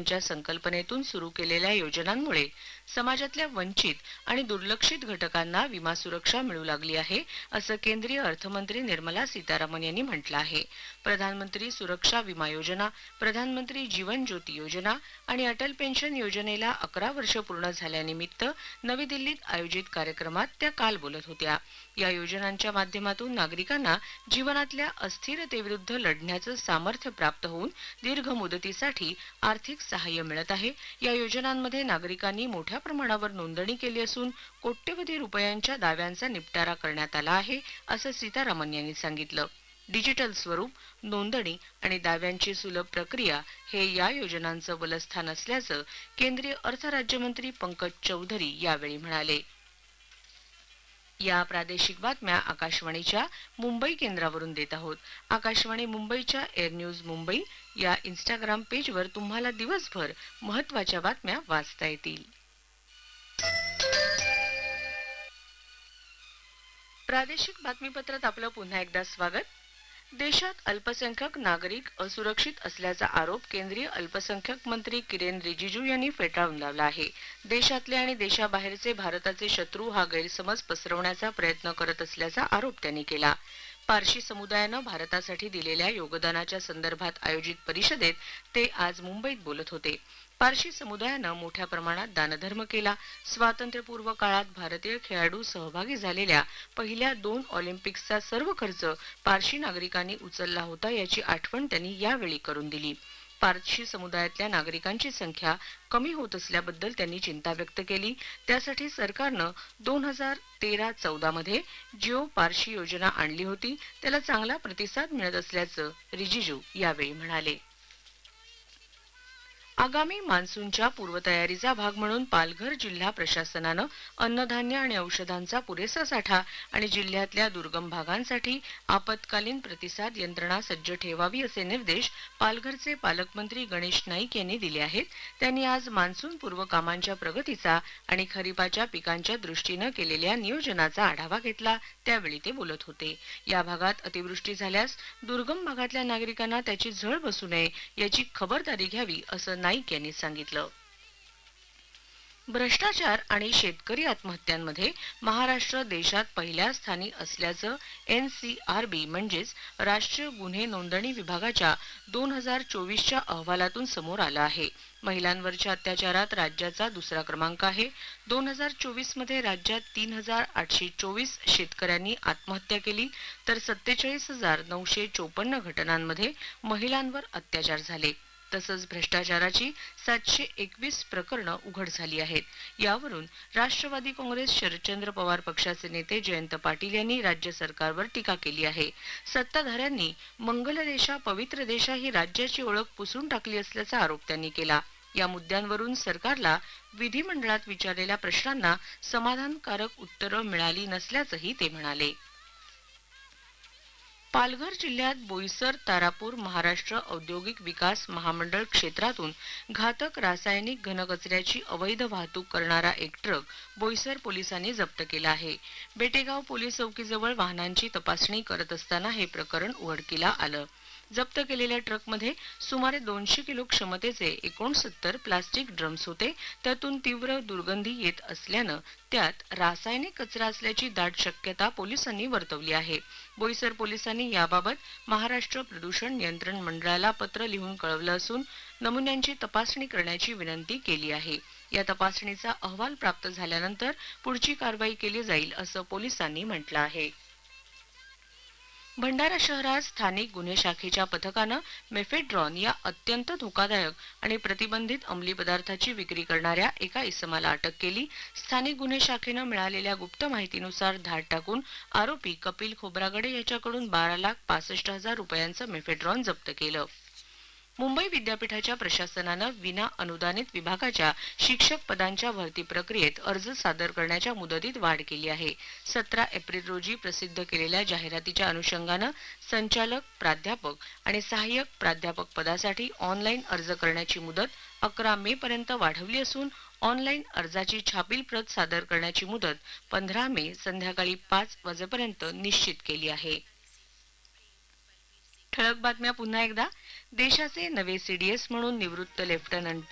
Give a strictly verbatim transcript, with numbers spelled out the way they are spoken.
नामच्या संकल्पनेतून सुरू केलेल्या योजनांमुळे समाजातल्या वंचित आणि दुर्लक्षित घटकांना विमा सुरक्षा मिळू लागली आहे, असं केंद्रीय अर्थमंत्री निर्मला सीतारामन यांनी म्हटलं आहे. प्रधानमंत्री सुरक्षा विमा योजना, प्रधानमंत्री जीवन ज्योती योजना आणि अटल पेन्शन योजनेला अकरा वर्ष पूर्ण झाल्यानिमित्त नवी दिल्लीत आयोजित कार्यक्रमात त्या काल बोलत होत्या. या योजनांच्या माध्यमातून नागरिकांना जीवनातल्या अस्थिरतेविरुद्ध लढण्याचं सामर्थ्य प्राप्त होऊन दीर्घ मुदतीसाठी आर्थिक सहाय्य मिळत आहे. या योजनांमध्ये नागरिकांनी मोठ्या प्रमाणावर नोंदणी केली असून कोट्यवधी रुपयांच्या दाव्यांचा निपटारा करण्यात आला आहे, असं सीतारामन यांनी सांगितलं. डिजिटल स्वरूप, नोंदणी आणि दाव्यांची सुलभ प्रक्रिया हे या योजनांचं बलस्थान असल्याचं केंद्रीय अर्थ राज्यमंत्री पंकज चौधरी यावेळी म्हणाले. या प्रादेशिक बातम्या आकाशवाणीच्या मुंबई केंद्रावरून देत आहोत. आकाशवाणी मुंबईच्या एअर न्यूज मुंबई या इंस्टाग्राम पेजवर तुम्हाला दिवसभर महत्त्वाच्या बातम्या वाचता येतील. प्रादेशिक बातमीपत्रात आपलं पुन्हा एकदा स्वागत. देशात अल्पसंख्याक नागरिक असुरक्षित असल्याचा आरोप केंद्रीय अल्पसंख्याक मंत्री किरेन रिजिजू यांनी फेटाळून लावला आहे. देशातले आणि देशाबाहेरचे भारताचे शत्रू हा गैरसमज पसरवण्याचा प्रयत्न करत असल्याचा आरोप त्यांनी केला. पारशी समुदायानं भारतासाठी दिलेल्या योगदानाच्या संदर्भात आयोजित परिषदेत ते आज मुंबईत बोलत होते. पारशी समुदायानं मोठ्या प्रमाणात दानधर्म केला. स्वातंत्र्यपूर्व काळात भारतीय खेळाडू सहभागी झालेल्या पहिल्या दोन ऑलिम्पिक्सचा सर्व खर्च पारशी नागरिकांनी उचलला होता, याची आठवण त्यांनी यावेळी करून दिली. पारशी समुदायातल्या नागरिकांची संख्या कमी होत असल्याबद्दल त्यांनी चिंता व्यक्त केली. त्यासाठी सरकारनं दोन हजार तेरा चौदा मध्ये जिओ पारशी योजना आणली होती. त्याला चांगला प्रतिसाद मिळत असल्याचं रिजिजू यावेळी म्हणाले. आगामी मान्सूनच्या पूर्वतयारीचा भाग म्हणून पालघर जिल्हा प्रशासनानं अन्नधान्य आणि औषधांचा पुरेसा साठा आणि जिल्ह्यातल्या दुर्गम भागांसाठी आपत्कालीन प्रतिसाद यंत्रणा सज्ज ठेवावी असे निर्देश पालघरचे पालकमंत्री गणेश नाईक यांनी दिले आहेत. त्यांनी आज मान्सून पूर्व कामांच्या प्रगतीचा आणि खरीपाच्या पिकांच्या दृष्टीनं केलेल्या नियोजनाचा आढावा घेतला. त्यावेळी ते बोलत होते. या भागात अतिवृष्टी झाल्यास दुर्गम भागातल्या नागरिकांना त्याची झळ बसू नये याची खबरदारी घ्यावी असं नाईक यांनी सांगितलं. भ्रष्टाचार आणि शेतकरी आत्महत्यांमध्ये महाराष्ट्र देशात पहिल्या स्थानी असल्याचं एन सी आर बी म्हणजेच राष्ट्रीय गुन्हे नोंदणी विभागाच्या दोन हजार चोवीसच्या अहवालातून समोर आलं आहे. महिलांवरच्या अत्याचारात राज्याचा दुसरा क्रमांक आहे. दोन हजार चोवीस मध्ये राज्यात तीन हजार आठशे चोवीस शेतकऱ्यांनी आत्महत्या केली तर सत्तेचाळीस हजार नऊशे चोपन्न घटनांमध्ये महिलांवर अत्याचार झाले. तसंच भ्रष्टाचाराची सातशे एकवीस प्रकरणं उघड झाली आहेत. यावरून राष्ट्रवादी काँग्रेस शरदचंद्र पवार पक्षाचे नेते जयंत पाटील यांनी राज्य सरकारवर टीका केली आहे. सत्ताधाऱ्यांनी मंगल रेषा पवित्र देशा ही राज्याची ओळख पुसून टाकली असल्याचा आरोप त्यांनी केला. या मुद्द्यांवरून सरकारला विधिमंडळात विचारलेल्या प्रश्नांना समाधानकारक उत्तरं मिळाली नसल्याचंही ते म्हणाले. पालघर जिल्ह्यात बोईसर तारापूर महाराष्ट्र औद्योगिक विकास महामंडळ क्षेत्रातून घातक रासायनिक घनकचऱ्याची अवैध वाहतूक करणारा एक ट्रक बोईसर पोलिसांनी जप्त केला आहे. बेटेगाव पोलीस चौकीजवळ वाहनांची तपासणी करत असताना हे प्रकरण उघडकीला आलं. जप्त केलेल्या ट्रकमध्ये सुमारे दोनशे किलो क्षमतेचे एकोणसत्तर प्लास्टिक ड्रम्स होते. त्यातून तीव्र दुर्गंधी येत असल्यानं त्यात रासायनिक कचरा असल्याची दाट शक्यता पोलिसांनी वर्तवली आहे. बोईसर पोलिसांनी याबाबत महाराष्ट्र प्रदूषण नियंत्रण मंडळाला पत्र लिहून कळवलं असून नमुन्यांची तपासणी करण्याची विनंती केली आहे. या तपासणीचा अहवाल प्राप्त झाल्यानंतर पुढची कारवाई केली जाईल असं पोलिसांनी म्हटलं आहे. भंडारा शहरात स्थानिक गुन्हे शाखेच्या पथकानं मेफेड्रॉन या अत्यंत धोकादायक आणि प्रतिबंधित अंमली पदार्थाची विक्री करणाऱ्या एका इसमाला अटक केली. स्थानिक गुन्हे शाखेनं मिळालेल्या गुप्त माहितीनुसार धाड टाकून आरोपी कपिल खोब्रागडे याच्याकडून बारा लाख पासष्ट हजार रुपयांचं मेफेड्रॉन जप्त केलं. मुंबई विद्यापीठाच्या प्रशासनानं विना अनुदानित विभागाच्या शिक्षक पदांच्या भरती प्रक्रियेत अर्ज सादर करण्याच्या मुदतीत वाढ केली आहे. सतरा एप्रिल रोजी प्रसिद्ध केलेल्या जाहिरातीच्या अनुषंगानं संचालक, प्राध्यापक आणि सहाय्यक प्राध्यापक पदासाठी ऑनलाईन अर्ज करण्याची मुदत अकरा मे पर्यंत वाढवली असून ऑनलाईन अर्जाची छापील प्रत सादर करण्याची मुदत पंधरा मे संध्याकाळी पाच वाजेपर्यंत निश्चित केली आहे. ठळक बातम्या पुन्हा एकदा. देशाचे नवे सीडीएस म्हणून निवृत्त लेफ्टनंट